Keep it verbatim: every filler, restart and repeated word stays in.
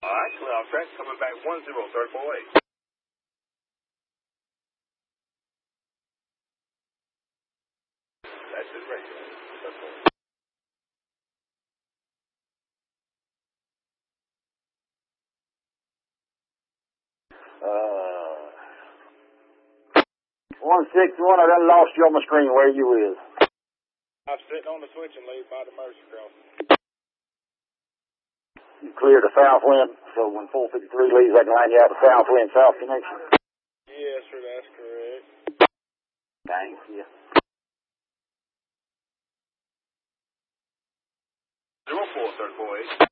All right, clear off track, coming back one zero, third four eight. That's it right there. Uh, one six one, I done lost you on my screen. Where you is? I'm sitting on the switching lead by the Mercer crossing. You cleared the south wind, so when four fifty-three leaves, I can line you out the south wind, south connection. Yes, sir, that's correct. Thanks, yeah. Zero four, third four eight.